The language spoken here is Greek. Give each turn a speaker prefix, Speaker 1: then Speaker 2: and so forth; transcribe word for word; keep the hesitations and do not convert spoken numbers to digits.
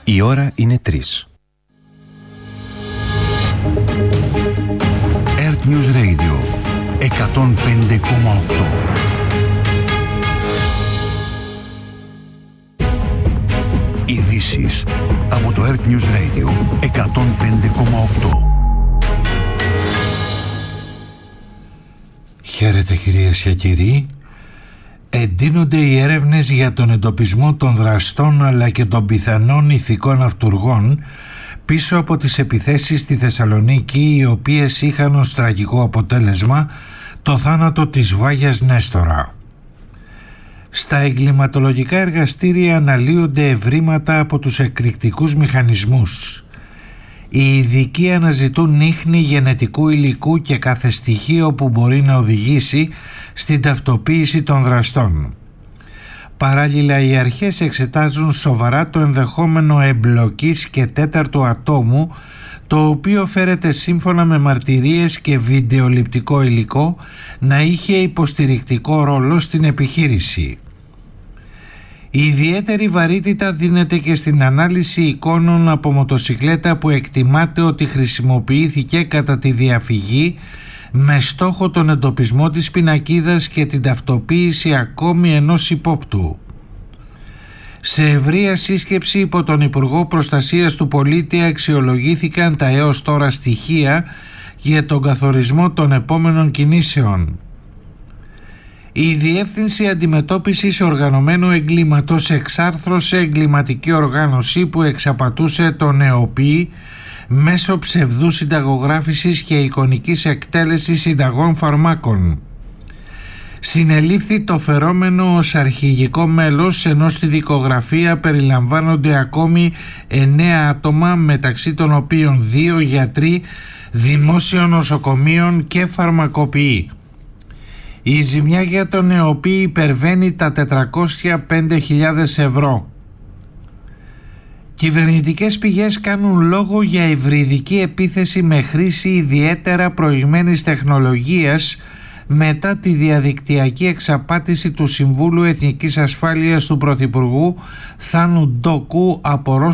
Speaker 1: Η ώρα είναι τρεις. Earth News Radio εκατόν πέντε κόμμα οκτώ. Ειδήσεις από το Earth News Radio εκατόν πέντε κόμμα οκτώ.
Speaker 2: Χαίρετε κυρίες και κύριοι. Εντείνονται οι έρευνες για τον εντοπισμό των δραστών αλλά και των πιθανών ηθικών αυτουργών πίσω από τις επιθέσεις στη Θεσσαλονίκη, οι οποίες είχαν ως τραγικό αποτέλεσμα το θάνατο της Βάγιας Νέστορα. Στα εγκληματολογικά εργαστήρια αναλύονται ευρήματα από τους εκρηκτικούς μηχανισμούς. Οι ειδικοί αναζητούν ίχνη γενετικού υλικού και κάθε στοιχείο που μπορεί να οδηγήσει στην ταυτοποίηση των δραστών. Παράλληλα, οι αρχές εξετάζουν σοβαρά το ενδεχόμενο εμπλοκής και τέταρτου ατόμου, το οποίο φέρεται σύμφωνα με μαρτυρίες και βιντεοληπτικό υλικό να είχε υποστηρικτικό ρόλο στην επιχείρηση. Η ιδιαίτερη βαρύτητα δίνεται και στην ανάλυση εικόνων από μοτοσικλέτα που εκτιμάται ότι χρησιμοποιήθηκε κατά τη διαφυγή με στόχο τον εντοπισμό της πινακίδας και την ταυτοποίηση ακόμη ενός υπόπτου. Σε ευρεία σύσκεψη υπό τον Υπουργό Προστασίας του Πολίτη αξιολογήθηκαν τα έως τώρα στοιχεία για τον καθορισμό των επόμενων κινήσεων. Η Διεύθυνση Αντιμετώπισης Οργανωμένου Εγκλήματος εξάρθρωσε εγκληματική οργάνωση που εξαπατούσε τον ΕΟΠΗ μέσω ψευδού συνταγογράφησης και εικονικής εκτέλεσης συνταγών φαρμάκων. Συνελήφθη το φερόμενο ως αρχηγικό μέλος, ενώ στη δικογραφία περιλαμβάνονται ακόμη εννέα άτομα, μεταξύ των οποίων δύο γιατροί δημόσιων νοσοκομείων και φαρμακοποιοί. Η ζημιά για τον ΕΟΠΗ υπερβαίνει τα τετρακόσιες πέντε χιλιάδες ευρώ. Κυβερνητικές πηγές κάνουν λόγο για υβριδική επίθεση με χρήση ιδιαίτερα προηγμένης τεχνολογίας μετά τη διαδικτυακή εξαπάτηση του Συμβούλου Εθνικής Ασφάλειας του Πρωθυπουργού Θάνου Ντόκου από